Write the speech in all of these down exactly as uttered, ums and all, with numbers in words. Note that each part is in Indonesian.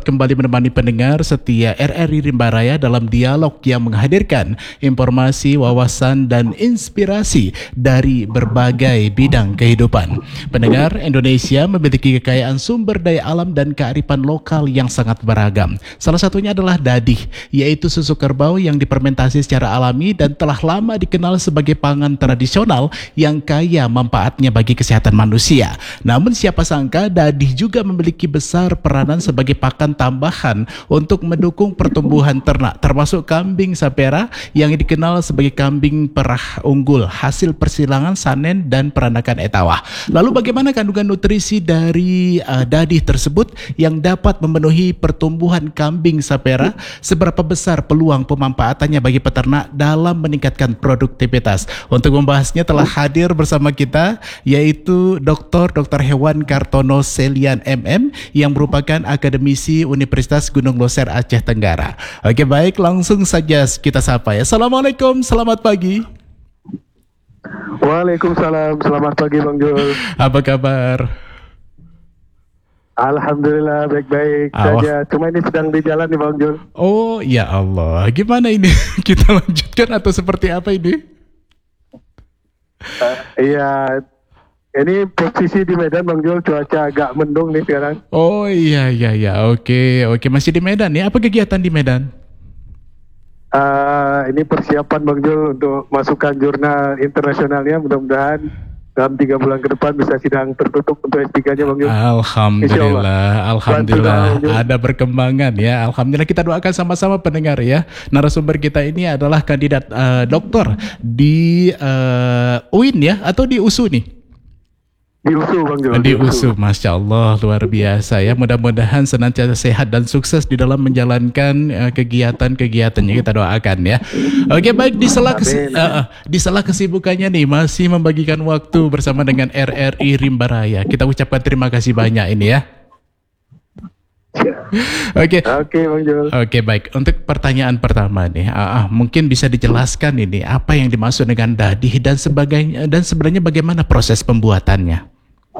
dapat kembali menemani pendengar setia R R I Rimba Raya dalam dialog yang menghadirkan informasi, wawasan, dan inspirasi dari berbagai bidang kehidupan. Pendengar, Indonesia memiliki kekayaan sumber daya alam dan kearifan lokal yang sangat beragam. Salah satunya adalah dadih, yaitu susu kerbau yang difermentasi secara alami dan telah lama dikenal sebagai pangan tradisional yang kaya manfaatnya bagi kesehatan manusia. Namun siapa sangka dadih juga memiliki besar peranan sebagai pakan tambahan untuk mendukung pertumbuhan ternak, termasuk kambing sapera yang dikenal sebagai kambing perah unggul hasil persilangan sanen dan peranakan etawah. Lalu bagaimana kandungan nutrisi dari uh, dadih tersebut yang dapat memenuhi pertumbuhan kambing sapera? Seberapa besar peluang pemanfaatannya bagi peternak dalam meningkatkan produktivitas? Untuk membahasnya telah hadir bersama kita yaitu Doktor Doktor Hewan Kartono Selian M M yang merupakan akademisi Universitas Gunung Loser Aceh Tenggara. Oke, baik, langsung saja kita sapa ya. Assalamualaikum, selamat pagi. Waalaikumsalam, selamat pagi Bang Jul. Apa kabar? Alhamdulillah baik-baik Awah. saja. Cuma ini sedang di jalan nih Bang Jul. Oh ya Allah, gimana ini? Kita lanjutkan atau seperti apa ini? Uh, iya. Ini posisi di Medan Bang Jul, cuaca agak mendung nih sekarang. Oh iya iya iya, oke oke, masih di Medan ya. Apa kegiatan di Medan? Uh, ini persiapan Bang Jul untuk masukkan jurnal internasionalnya. Mudah-mudahan dalam tiga bulan ke depan bisa sidang tertutup untuk S tiga-nya Bang Jul. Alhamdulillah, alhamdulillah ada perkembangan ya. Alhamdulillah, kita doakan sama-sama pendengar ya. Narasumber kita ini adalah kandidat uh, doktor di uh, U I N ya atau di U S U nih? Di U S U Bang Jul. Di U S U, Masya Allah, luar biasa ya. Mudah-mudahan senantiasa sehat dan sukses di dalam menjalankan uh, kegiatan-kegiatannya, kita doakan ya. Oke, baik, di sela, kesi- uh, uh, di sela kesibukannya nih masih membagikan waktu bersama dengan R R I Rimba Raya. Kita ucapkan terima kasih banyak ini ya. Oke, oke Bang Jul. Oke, baik. Untuk pertanyaan pertama nih, uh, uh, mungkin bisa dijelaskan ini apa yang dimaksud dengan dadih dan sebagainya, dan sebenarnya bagaimana proses pembuatannya?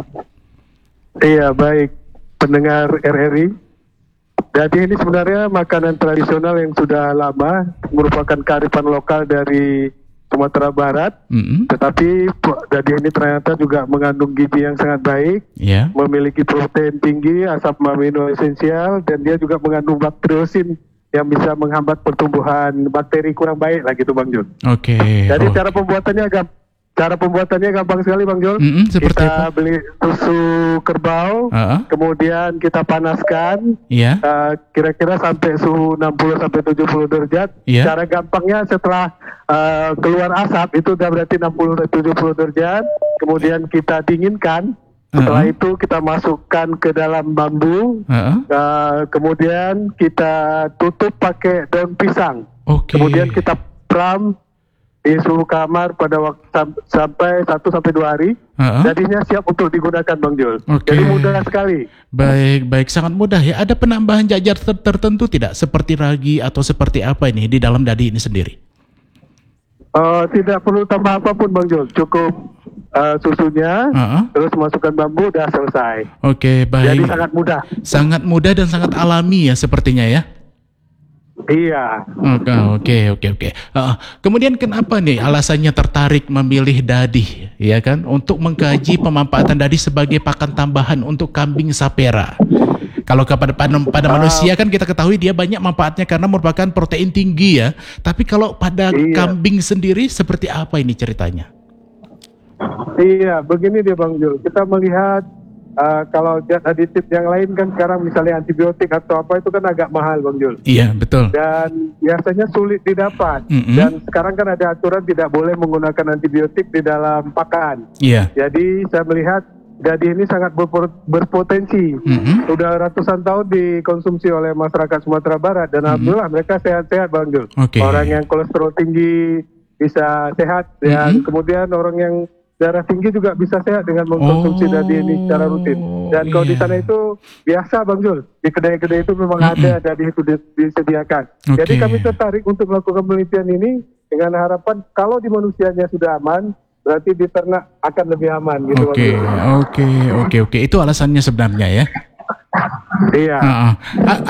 Iya, baik pendengar R R I. Dadih ini sebenarnya makanan tradisional yang sudah lama, merupakan kearifan lokal dari Sumatera Barat. Mm-hmm. Tetapi dadih ini ternyata juga mengandung gizi yang sangat baik, yeah. memiliki protein tinggi, asam amino esensial, dan dia juga mengandung bakteriosin yang bisa menghambat pertumbuhan bakteri kurang baik lah gitu Bang Jul. Oke. Okay. Jadi oh. cara pembuatannya agak Cara pembuatannya gampang sekali Bang Jul. Mm-hmm, kita apa? Beli susu kerbau, uh-huh. kemudian kita panaskan, yeah. uh, kira-kira sampai suhu enam puluh sampai tujuh puluh derajat. Yeah. Cara gampangnya setelah uh, keluar asap itu udah berarti enam puluh sampai tujuh puluh derajat. Kemudian kita dinginkan. Setelah uh-huh. itu kita masukkan ke dalam bambu. Uh-huh. Uh, kemudian kita tutup pakai daun pisang. Okay. Kemudian kita pram di suhu kamar pada waktu sam- sampai satu sampai dua hari, uh-huh. jadinya siap untuk digunakan Bang Jul. Okay. Jadi mudah sekali. Baik, baik, sangat mudah ya. Ada penambahan jajar ter- tertentu tidak? Seperti ragi atau seperti apa ini di dalam dadih ini sendiri? Uh, tidak perlu tambah apapun Bang Jul, cukup uh, susunya, uh-huh. terus masukkan bambu, udah selesai. Oke, okay, baik. Jadi sangat mudah. Sangat mudah dan sangat alami ya sepertinya ya. Iya. Oke oke oke oke. Uh, kemudian kenapa nih alasannya tertarik memilih dadih, ya kan, untuk mengkaji pemanfaatan dadih sebagai pakan tambahan untuk kambing sapera? Kalau kepada pada, pada uh, manusia kan kita ketahui dia banyak manfaatnya karena merupakan protein tinggi ya. Tapi kalau pada iya. kambing sendiri seperti apa ini ceritanya? Iya, begini dia Bang Jul. Kita melihat Uh, kalau zat aditif yang lain kan sekarang misalnya antibiotik atau apa itu kan agak mahal Bang Jul. Iya betul. Dan biasanya sulit didapat. Mm-hmm. Dan sekarang kan ada aturan tidak boleh menggunakan antibiotik di dalam pakan. Iya. Jadi saya melihat dadih ini sangat berpo- berpotensi. Mm-hmm. Sudah ratusan tahun dikonsumsi oleh masyarakat Sumatera Barat dan mm-hmm. alhamdulillah mereka sehat-sehat Bang Jul. Okay. Orang yang kolesterol tinggi bisa sehat dan mm-hmm. kemudian orang yang darah tinggi juga bisa sehat dengan mengkonsumsi oh, dadih ini secara rutin. Dan kalau yeah. di sana itu biasa Bang Jul, di kedai-kedai itu memang mm-hmm. ada dadih itu disediakan. Okay. Jadi kami tertarik untuk melakukan penelitian ini dengan harapan kalau di manusianya sudah aman, berarti di ternak akan lebih aman gitu. Oke, oke, oke, oke. Itu alasannya sebenarnya ya. Iya. Uh-uh.